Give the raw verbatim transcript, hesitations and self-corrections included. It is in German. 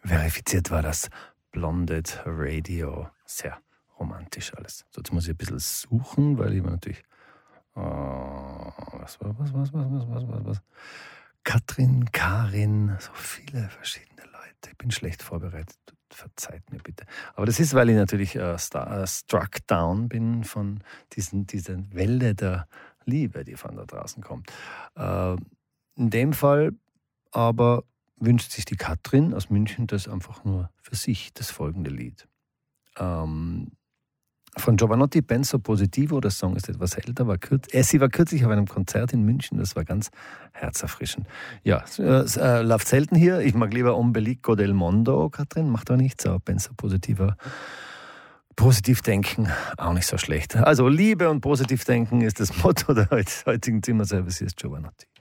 verifiziert war das Blonded Radio. Sehr romantisch alles. So, jetzt muss ich ein bisschen suchen, weil ich mir natürlich... Oh, was, was, was, was, was, was, was, was? Katrin, Karin, so viele verschiedene Leute. Ich bin schlecht vorbereitet. Verzeiht mir bitte. Aber das ist, weil ich natürlich äh, star, äh, struck down bin von diesen, dieser Welle der Liebe, die von da draußen kommt. Äh, in dem Fall aber wünscht sich die Katrin aus München das einfach nur für sich, das folgende Lied. Ähm, von Jovanotti, Penso Positivo, der Song ist etwas älter, war kürz, äh, sie war kürzlich auf einem Konzert in München, das war ganz herzerfrischend. Ja, es äh, läuft selten hier, ich mag lieber Ombelico del Mondo, Katrin, macht doch nichts, aber Penso Positivo, positiv denken, auch nicht so schlecht. Also Liebe und positiv denken ist das Motto der heutigen Zimmerservice, hier ist Jovanotti.